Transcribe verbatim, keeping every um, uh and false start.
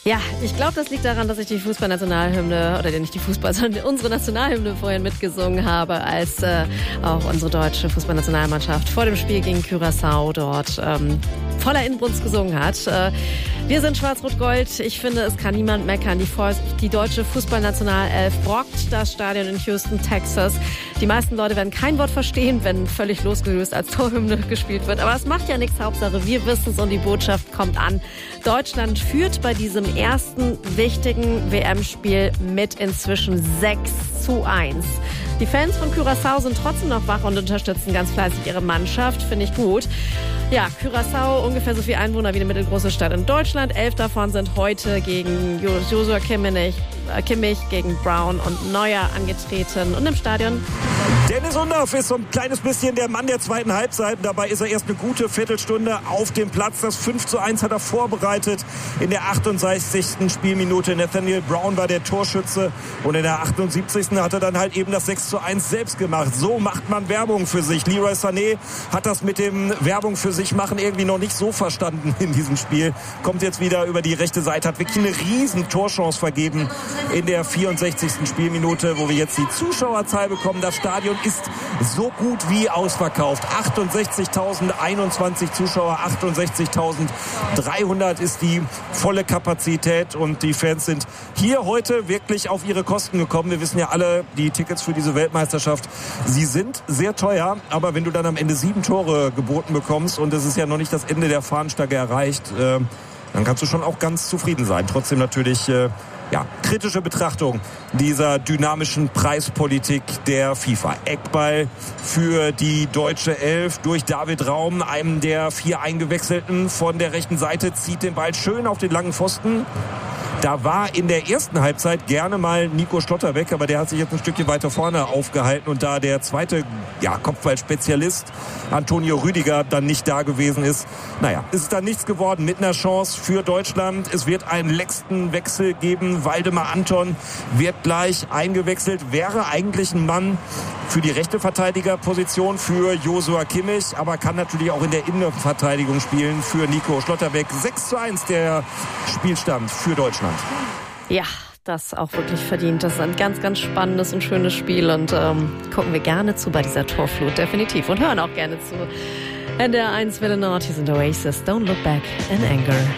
Ja, ich glaube, das liegt daran, dass ich die Fußballnationalhymne, oder nicht die Fußball, sondern unsere Nationalhymne vorhin mitgesungen habe, als äh, auch unsere deutsche Fußballnationalmannschaft vor dem Spiel gegen Curaçao dort ähm, voller Inbrunst gesungen hat. Äh, wir sind Schwarz-Rot-Gold. Ich finde, es kann niemand meckern. Die, die deutsche Fußballnationalelf brockt das Stadion in Houston, Texas. Die meisten Leute werden kein Wort verstehen, wenn völlig losgelöst als Torhymne gespielt wird. Aber es macht ja nichts. Hauptsache, wir wissen es und die Botschaft kommt an. Deutschland führt bei diesem ersten wichtigen W M-Spiel mit inzwischen sechs zu eins. Die Fans von Curaçao sind trotzdem noch wach und unterstützen ganz fleißig ihre Mannschaft. Finde ich gut. Ja, Curaçao, ungefähr so viele Einwohner wie eine mittelgroße Stadt in Deutschland. Elf davon sind heute gegen Joshua Kimmich, äh, Kimmich gegen Brown und Neuer angetreten. Und im Stadion Dennis Undaff ist so ein kleines bisschen der Mann der zweiten Halbzeit. Dabei ist er erst eine gute Viertelstunde auf dem Platz. Das fünf zu eins hat er vorbereitet in der achtundsechzigsten Spielminute. Nathaniel Brown war der Torschütze und in der achtundsiebzigsten hat er dann halt eben das sechs zu eins selbst gemacht. So macht man Werbung für sich. Leroy Sané hat das mit dem Werbung für sich machen irgendwie noch nicht so verstanden in diesem Spiel. Kommt jetzt wieder über die rechte Seite, hat wirklich eine riesen Torchance vergeben in der vierundsechzigsten Spielminute, wo wir jetzt die Zuschauerzahl bekommen. Das Stadion ist so gut wie ausverkauft. achtundsechzigtausendeinundzwanzig Zuschauer, achtundsechzigtausenddreihundert ist die volle Kapazität und die Fans sind hier heute wirklich auf ihre Kosten gekommen. Wir wissen ja alle, die Tickets für diese Weltmeisterschaft, sie sind sehr teuer, aber wenn du dann am Ende sieben Tore geboten bekommst und es ist ja noch nicht das Ende der Fahnenstange erreicht, äh, dann kannst du schon auch ganz zufrieden sein. Trotzdem natürlich äh, ja, kritische Betrachtung dieser dynamischen Preispolitik der FIFA. Eckball für die deutsche Elf durch David Raum, einem der vier Eingewechselten von der rechten Seite, zieht den Ball schön auf den langen Pfosten. Da war in der ersten Halbzeit gerne mal Nico Schlotterbeck, aber der hat sich jetzt ein Stückchen weiter vorne aufgehalten und da der zweite ja, Kopfballspezialist Antonio Rüdiger dann nicht da gewesen ist, naja, ist es dann nichts geworden mit einer Chance für Deutschland. Es wird einen letzten Wechsel geben. Waldemar Anton wird gleich eingewechselt, wäre eigentlich ein Mann für die rechte Verteidigerposition für Joshua Kimmich, aber kann natürlich auch in der Innenverteidigung spielen für Nico Schlotterbeck. sechs zu eins der Spielstand für Deutschland. Ja, das auch wirklich verdient. Das ist ein ganz, ganz spannendes und schönes Spiel und ähm, gucken wir gerne zu bei dieser Torflut, definitiv. Und hören auch gerne zu. N D R eins Welle Nord, hier sind Oasis, Don't Look Back in Anger.